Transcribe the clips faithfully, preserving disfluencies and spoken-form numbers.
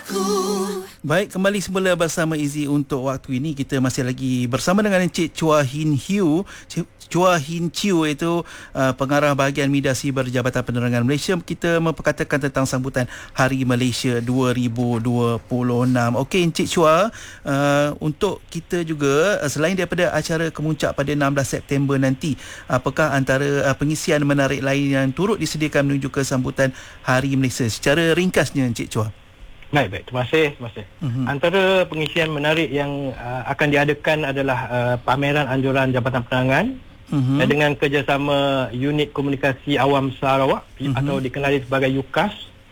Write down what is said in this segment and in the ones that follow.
Baik, kembali semula bersama Izzy untuk waktu ini. Kita masih lagi bersama dengan Encik Chua Hin Hiu. Chua Hin Chiu itu uh, pengarah bahagian media siber Jabatan Penerangan Malaysia. Kita memperkatakan tentang sambutan Hari Malaysia dua ribu dua puluh enam. Okey Encik Chua, uh, untuk kita juga uh, selain daripada acara kemuncak pada enam belas September nanti, apakah antara uh, pengisian menarik lain yang turut disediakan menuju ke sambutan Hari Malaysia? Secara ringkasnya Encik Chua. Baik, baik. Terima kasih. Terima kasih. Uh-huh. Antara pengisian menarik yang uh, akan diadakan adalah uh, pameran anjuran Jabatan Penerangan uh-huh. dengan kerjasama Unit Komunikasi Awam Sarawak uh-huh. atau dikenali sebagai UKAS,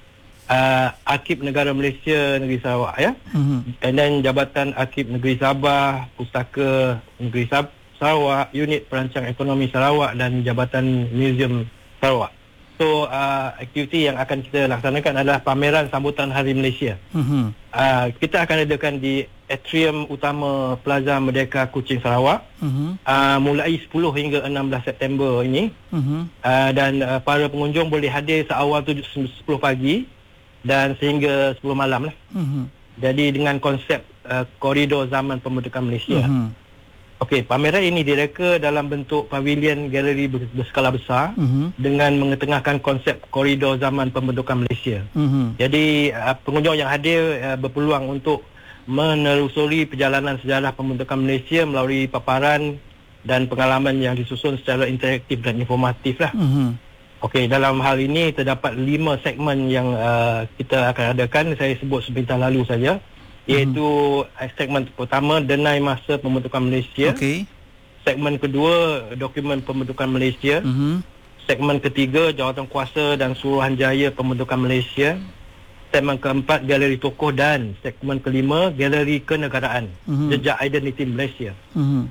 uh, Arkib Negara Malaysia Negeri Sarawak, ya. Uh-huh. Dan Jabatan Arkib Negeri Sabah, Pustaka Negeri Sab- Sarawak, Unit Perancang Ekonomi Sarawak dan Jabatan Museum Sarawak. So, uh, aktiviti yang akan kita laksanakan adalah pameran sambutan Hari Malaysia. Uh-huh. Uh, kita akan adakan di atrium utama Plaza Merdeka Kuching Sarawak uh-huh. uh, mulai sepuluh hingga enam belas September ini. Uh-huh. Uh, dan uh, para pengunjung boleh hadir seawal tu sepuluh pagi dan sehingga sepuluh malam lah. Uh-huh. Jadi dengan konsep uh, koridor zaman pembentukan Malaysia. Uh-huh. Okey, pameran ini direka dalam bentuk pavilion galeri berskala besar uh-huh. dengan mengetengahkan konsep koridor zaman pembentukan Malaysia. Uh-huh. Jadi uh, pengunjung yang hadir uh, berpeluang untuk menelusuri perjalanan sejarah pembentukan Malaysia melalui paparan dan pengalaman yang disusun secara interaktif dan informatif lah. Uh-huh. Okey, dalam hal ini terdapat lima segmen yang uh, kita akan adakan. Saya sebut sebentar lalu saja. Iaitu mm-hmm. segmen pertama, Denai Masa Pembentukan Malaysia. Okay. Segmen kedua, Dokumen Pembentukan Malaysia. Mm-hmm. Segmen ketiga, Jawatan Kuasa dan Suruhanjaya Pembentukan Malaysia. Segmen keempat, Galeri Tokoh. Dan segmen kelima, Galeri Kenegaraan, mm-hmm. Jejak Identiti Malaysia. Mm-hmm.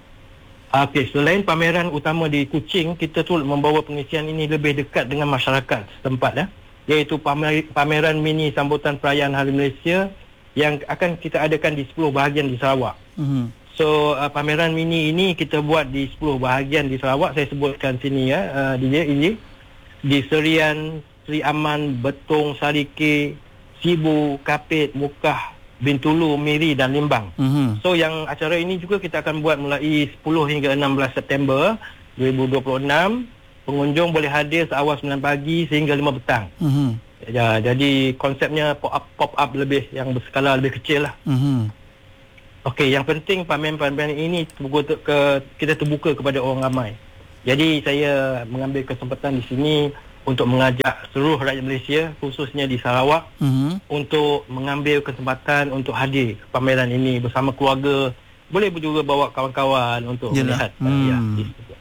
Okey, selain pameran utama di Kuching, kita turut membawa pengisian ini lebih dekat dengan masyarakat setempat, ya. Iaitu pamer- pameran mini sambutan perayaan Hari Malaysia yang akan kita adakan di sepuluh bahagian di Sarawak. Uh-huh. So uh, pameran mini ini kita buat di sepuluh bahagian di Sarawak. Saya sebutkan sini, ya, uh, D J ini di Serian, Seri Aman, Betong, Sarike, Sibu, Kapit, Mukah, Bintulu, Miri dan Limbang. Uh-huh. So yang acara ini juga kita akan buat mulai sepuluh hingga enam belas September dua ribu dua puluh enam. Pengunjung boleh hadir seawal sembilan pagi sehingga lima petang. Uh-huh. Ya, jadi konsepnya pop-up, pop-up lebih yang berskala lebih kecil lah. Uh-huh. Okey, yang penting pameran-pameran ini terbuka ke, kita terbuka kepada orang ramai. Jadi saya mengambil kesempatan di sini untuk mengajak seluruh rakyat Malaysia, khususnya di Sarawak, uh-huh. untuk mengambil kesempatan untuk hadir ke pameran ini bersama keluarga. Boleh juga bawa kawan-kawan untuk Yalah. melihat. Hmm.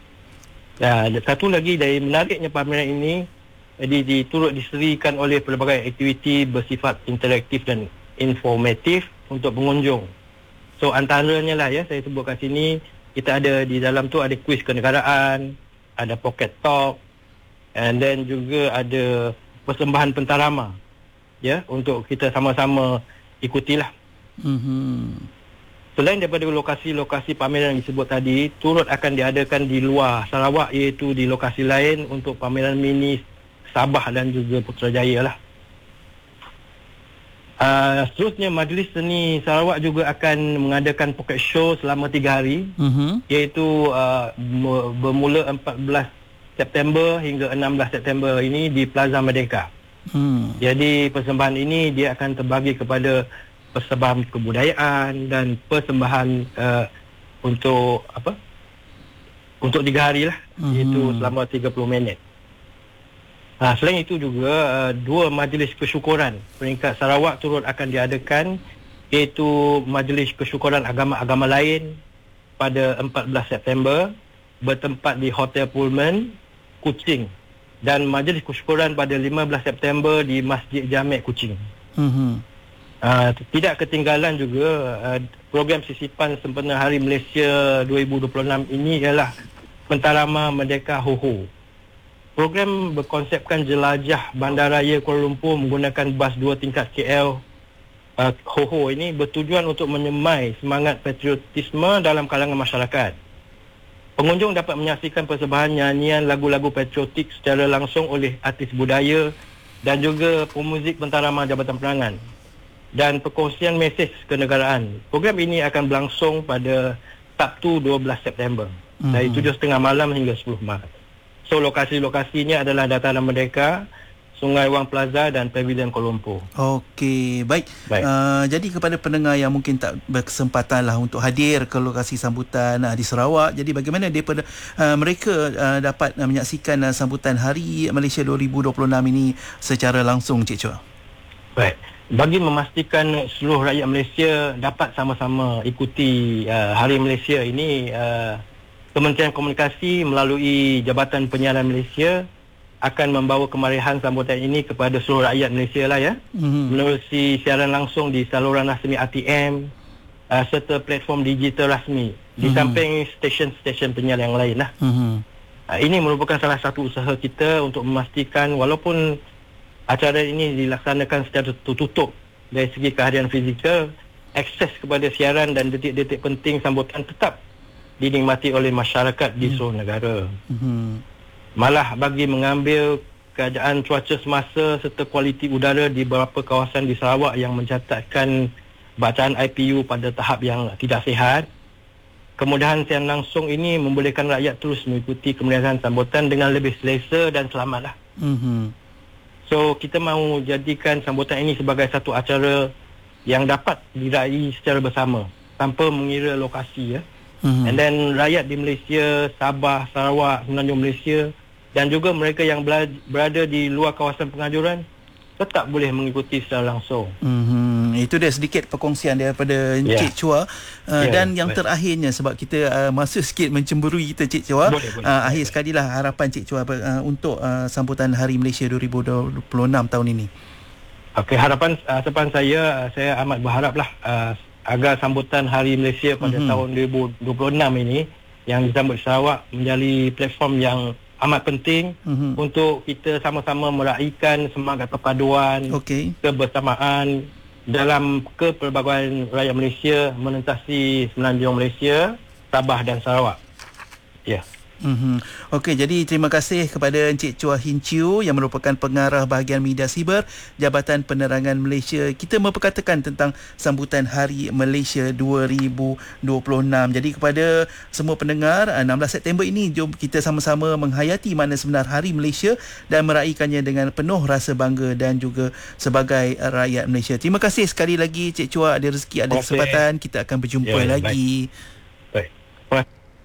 Ya, ya, satu lagi dari menariknya pameran ini, jadi diturut diserikan oleh pelbagai aktiviti bersifat interaktif dan informatif untuk pengunjung. So antaranya lah, ya, saya sebut kat sini, kita ada di dalam tu ada kuis kenegaraan, ada pocket talk, and then juga ada persembahan pentarama, ya, untuk kita sama-sama ikutilah. Mm-hmm. Selain daripada lokasi-lokasi pameran yang disebut tadi, turut akan diadakan di luar Sarawak, iaitu di lokasi lain untuk pameran mini Sabah dan juga Putrajaya lah. Uh, seterusnya, Majlis Seni Sarawak juga akan mengadakan pocket show selama tiga hari, uh-huh. iaitu uh, bermula empat belas September hingga enam belas September ini di Plaza Merdeka. Hmm. Jadi persembahan ini dia akan terbagi kepada persembahan kebudayaan dan persembahan uh, untuk apa? Untuk tiga hari lah, uh-huh. iaitu selama tiga puluh minit. Ha, selain itu juga uh, dua majlis kesyukuran peringkat Sarawak turut akan diadakan, iaitu majlis kesyukuran agama-agama lain pada empat belas September bertempat di Hotel Pullman, Kuching, dan majlis kesyukuran pada lima belas September di Masjid Jamek Kuching. Mm-hmm. Uh, tidak ketinggalan juga uh, program sisipan sempena Hari Malaysia dua ribu dua puluh enam ini ialah Pentarama Merdeka Ho-Ho. Program berkonsepkan jelajah bandaraya Kuala Lumpur menggunakan bas dua tingkat K L uh, Ho-Ho ini bertujuan untuk menyemai semangat patriotisme dalam kalangan masyarakat. Pengunjung dapat menyaksikan persembahan nyanyian lagu-lagu patriotik secara langsung oleh artis budaya dan juga pemuzik pentarama Jabatan Penerangan. dan perkongsian mesej kenegaraan. Program ini akan berlangsung pada Sabtu dua belas September mm-hmm. dari tujuh tiga puluh malam hingga sepuluh Mac. So lokasi-lokasinya adalah Dataran Merdeka, Sungai Wang Plaza dan Pavilion Kuala Lumpur. Okey, baik. baik. Uh, jadi kepada pendengar yang mungkin tak berkesempatan lah untuk hadir ke lokasi sambutan uh, di Sarawak, jadi bagaimana daripada uh, mereka uh, dapat uh, menyaksikan uh, sambutan Hari Malaysia dua ribu dua puluh enam ini secara langsung, Cik Chua? Baik. Bagi memastikan seluruh rakyat Malaysia dapat sama-sama ikuti uh, Hari Malaysia ini, uh, Kementerian Komunikasi melalui Jabatan Penyiaran Malaysia akan membawa kemarihan sambutan ini kepada seluruh rakyat Malaysia lah ya. Mm-hmm. Menerusi siaran langsung di saluran rasmi R T M uh, serta platform digital rasmi mm-hmm. di samping stesen-stesen penyiar yang lain lah. Mm-hmm. Uh, ini merupakan salah satu usaha kita untuk memastikan walaupun acara ini dilaksanakan secara tertutup dari segi kehadiran fizikal, akses kepada siaran dan detik-detik penting sambutan tetap dinikmati oleh masyarakat di seluruh negara. Mm-hmm. Malah bagi mengambil keadaan cuaca semasa serta kualiti udara di beberapa kawasan di Sarawak yang mencatatkan bacaan I P U pada tahap yang tidak sihat, kemudahan siaran langsung ini membolehkan rakyat terus mengikuti kemeriahan sambutan dengan lebih selesa dan selamatlah. Mm-hmm. So kita mahu jadikan sambutan ini sebagai satu acara yang dapat diraih secara bersama tanpa mengira lokasi ya. Mm-hmm. And then rakyat di Malaysia, Sabah, Sarawak, Semenanjung Malaysia dan juga mereka yang berada di luar kawasan pengajuran tetap boleh mengikuti secara langsung. Mm-hmm. Itu dia sedikit perkongsian daripada yeah. Cik Chua. Uh, yeah, dan yang baik. Terakhirnya sebab kita uh, masa sikit mencemburui kita Cik Chua. Boleh, boleh, uh, boleh, akhir sekali lah harapan Cik Chua uh, untuk uh, sambutan Hari Malaysia dua ribu dua puluh enam tahun ini. Okey, harapan uh, harapan saya uh, saya amat berharaplah uh, agar sambutan Hari Malaysia pada mm-hmm. tahun dua ribu dua puluh enam ini yang disambut Sarawak menjadi platform yang amat penting mm-hmm. untuk kita sama-sama meraihkan semangat perpaduan, okay. kebersamaan dalam kepelbagaian rakyat Malaysia menentasi Semenanjung Malaysia, Sabah dan Sarawak. Ya. Yeah. Mm-hmm. Okey, jadi terima kasih kepada Encik Chua Hin Chew yang merupakan pengarah bahagian media siber Jabatan Penerangan Malaysia. Kita memperkatakan tentang sambutan Hari Malaysia dua ribu dua puluh enam. Jadi kepada semua pendengar, enam belas September ini jom kita sama-sama menghayati mana sebenar Hari Malaysia dan meraihkannya dengan penuh rasa bangga dan juga sebagai rakyat Malaysia. Terima kasih sekali lagi Encik Chua, ada rezeki, ada kesempatan kita akan berjumpa ya, lagi. Baik.